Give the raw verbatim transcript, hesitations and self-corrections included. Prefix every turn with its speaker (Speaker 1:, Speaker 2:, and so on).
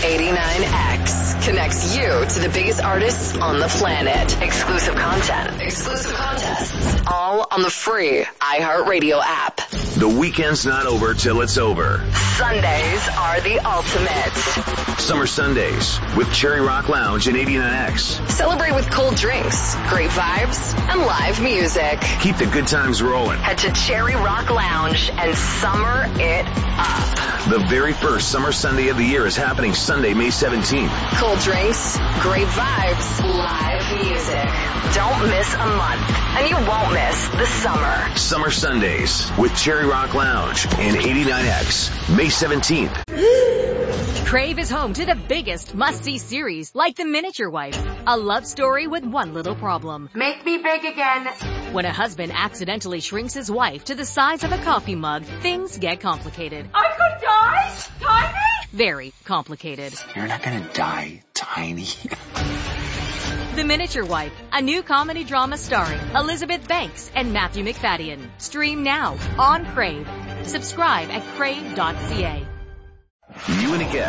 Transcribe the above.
Speaker 1: eighty-nine X connects you to the biggest artists on the planet. Exclusive content, exclusive contests, all on the free iHeartRadio app.
Speaker 2: The weekend's not over till it's over.
Speaker 1: Sundays are the ultimate.
Speaker 2: Summer Sundays with Cherry Rock Lounge and eighty-nine X.
Speaker 1: Celebrate with cold drinks, great vibes, and live music.
Speaker 2: Keep the good times rolling.
Speaker 1: Head to Cherry Rock Lounge and summer it up.
Speaker 2: The very first Summer Sunday of the year is happening Sunday, May seventeenth.
Speaker 1: Cold drinks, great vibes, live music. Don't miss a month, and you won't miss the summer.
Speaker 2: Summer Sundays with Cherry Rock Lounge and eighty-nine X, May seventeenth.
Speaker 3: Crave is home to the biggest must-see series like The Miniature Wife, a love story with one little problem.
Speaker 4: Make me big again.
Speaker 3: When a husband accidentally shrinks his wife to the size of a coffee mug, things get complicated.
Speaker 4: I could die? Tiny?
Speaker 3: Very complicated.
Speaker 5: You're not gonna die, Tiny.
Speaker 3: The Miniature Wife, a new comedy drama starring Elizabeth Banks and Matthew McFadden. Stream now on Crave. Subscribe at crave dot c a.
Speaker 2: You and a guest.